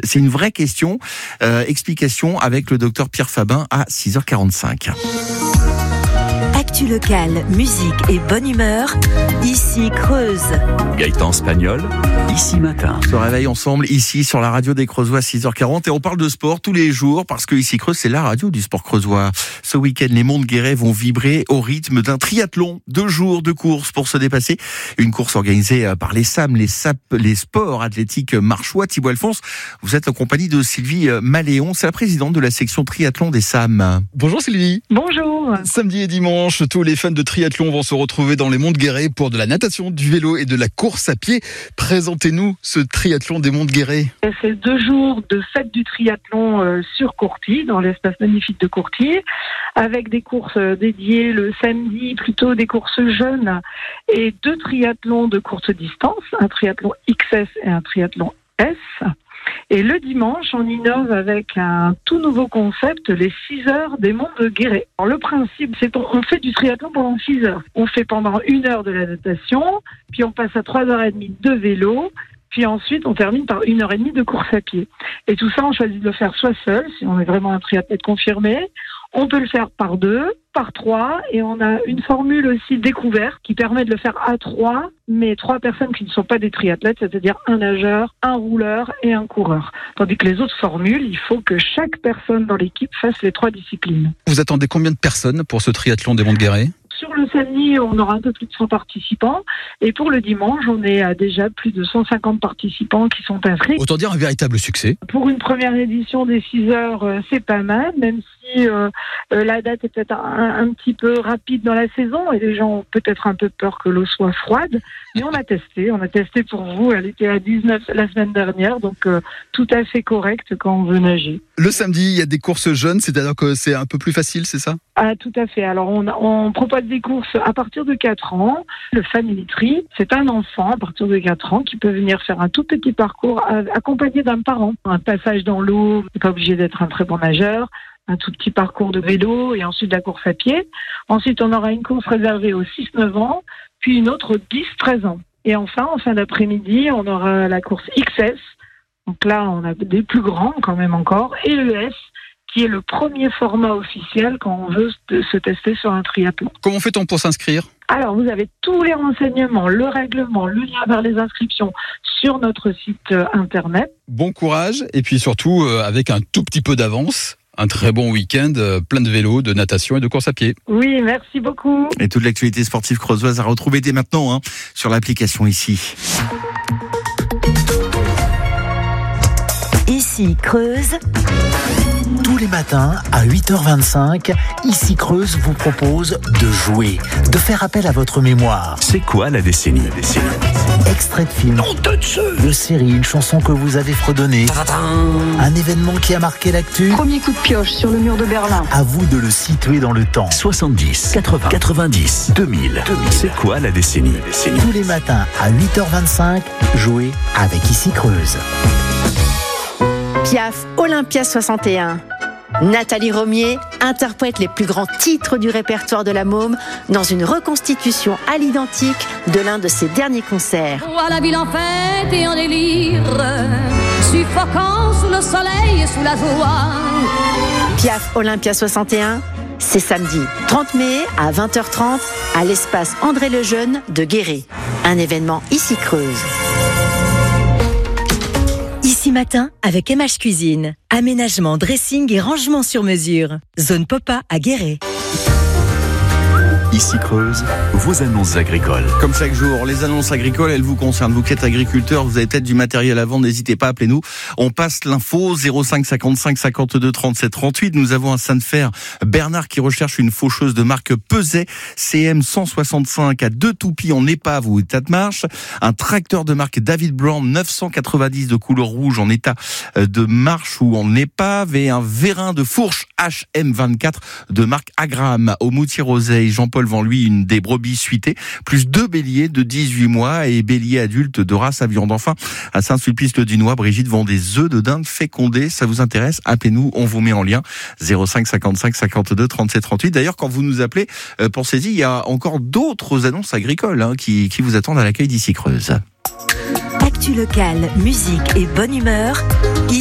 C'est une vraie question. Explication avec le docteur Pierre Fabin à 6h45. Actu locale, musique et bonne humeur, ici Creuse. Gaëtan Spagnol, ici matin. On se réveille ensemble ici sur la radio des Creusois 6h40 et on parle de sport tous les jours parce que ici Creuse, c'est la radio du sport creusois. Ce week-end, les Monts de Guéret vont vibrer au rythme d'un triathlon. 2 jours de course pour se dépasser. Une course organisée par les SAM, les sports athlétiques marchois. Thibaut Alphonse, vous êtes en compagnie de Sylvie Maléon, c'est la présidente de la section triathlon des SAM. Bonjour Sylvie. Bonjour. Samedi et dimanche, tous les fans de triathlon vont se retrouver dans les Monts de Guéret pour de la natation, du vélo et de la course à pied. Présentez-nous ce triathlon des Monts de Guéret. C'est 2 jours de fête du triathlon sur Courtille, dans l'espace magnifique de Courtille, avec des courses dédiées le samedi, plutôt des courses jeunes, et 2 triathlons de courte distance, un triathlon XS et un triathlon S. Et le dimanche, on innove avec un tout nouveau concept, les 6 heures des Monts de Guéret. Alors, le principe, c'est qu'on fait du triathlon pendant 6 heures. On fait pendant 1 heure de la natation, puis on passe à 3h30 de vélo, puis ensuite on termine par 1h30 de course à pied. Et tout ça, on choisit de le faire soit seul, si on est vraiment un triathlète confirmé. On peut le faire par 2, par 3, et on a une formule aussi découverte qui permet de le faire à 3, mais 3 personnes qui ne sont pas des triathlètes, c'est-à-dire un nageur, un rouleur et un coureur. Tandis que les autres formules, il faut que chaque personne dans l'équipe fasse les 3 disciplines. Vous attendez combien de personnes pour ce triathlon des Monts de Guéret ? Sur le samedi, on aura un peu plus de 100 participants. Et pour le dimanche, on est à déjà plus de 150 participants qui sont inscrits. Autant dire un véritable succès. Pour une première édition des 6 heures, c'est pas mal, même si la date est peut-être un petit peu rapide dans la saison et les gens ont peut-être un peu peur que l'eau soit froide. Mais on a testé pour vous. Elle était à 19 la semaine dernière, donc tout à fait correct quand on veut nager. Le samedi, il y a des courses jeunes, c'est-à-dire que c'est un peu plus facile, c'est ça ? Ah, tout à fait. Alors, on propose des courses à partir de 4 ans. Le Family Tri, c'est un enfant à partir de 4 ans qui peut venir faire un tout petit parcours accompagné d'un parent. Un passage dans l'eau, n'est pas obligé d'être un très bon nageur. Un tout petit parcours de vélo et ensuite la course à pied. Ensuite, on aura une course réservée aux 6-9 ans, puis une autre aux 10-13 ans. Et enfin, en fin d'après-midi, on aura la course XS. Donc là, on a des plus grands quand même encore. Et le S, qui est le premier format officiel quand on veut se tester sur un triathlon. Comment fait-on pour s'inscrire ? Alors, vous avez tous les renseignements, le règlement, le lien vers les inscriptions sur notre site internet. Bon courage et puis surtout avec un tout petit peu d'avance. Un très bon week-end, plein de vélo, de natation et de course à pied. Oui, merci beaucoup. Et toute l'actualité sportive creusoise à retrouver dès maintenant sur l'application ici. Ici Creuse. Tous les matins, à 8h25, Ici Creuse vous propose de jouer, de faire appel à votre mémoire. C'est quoi la décennie ? Extrait de film, de série, une chanson que vous avez fredonnée, un événement qui a marqué l'actu. Premier coup de pioche sur le mur de Berlin. À vous de le situer dans le temps. 70, 80, 90, 2000. C'est quoi la décennie ? Tous les matins, à 8h25, jouez avec Ici Creuse. Piaf, Olympia 61. Nathalie Romier interprète les plus grands titres du répertoire de la Môme dans une reconstitution à l'identique de l'un de ses derniers concerts. Vois la ville en fête et en délire, suffocant sous le soleil et sous la joie. Piaf, Olympia 61, c'est samedi 30 mai à 20h30 à l'espace André Lejeune de Guéret. Un événement Ici Creuse. Ici matin avec MH Cuisine. Aménagement, dressing et rangement sur mesure. Zone Popa à Guéret. Ici Creuse, vos annonces agricoles. Comme chaque jour, les annonces agricoles, elles vous concernent. Vous qui êtes agriculteur, vous avez peut-être du matériel à vendre, n'hésitez pas, appelez-nous. On passe l'info 05 55 52 37 38. Nous avons un sein de fer, Bernard, qui recherche une faucheuse de marque Peset, CM 165 à 2 toupies en épave ou état de marche. Un tracteur de marque David Brown 990 de couleur rouge en état de marche ou en épave. Et un vérin de fourche HM24 de marque Agram au Moutier-Roseille. Jean-Paul vend lui une des brebis suitées, plus 2 béliers de 18 mois et béliers adultes de race à viande. Enfin, à Saint-Sulpice-le-Dunois, Brigitte vend des œufs de dinde fécondés. Ça vous intéresse? Appelez-nous, on vous met en lien. 05 55 52 37 38. D'ailleurs, quand vous nous appelez, pensez-y, il y a encore d'autres annonces agricoles qui vous attendent à l'accueil d'Ici Creuse. Actu locale, musique et bonne humeur.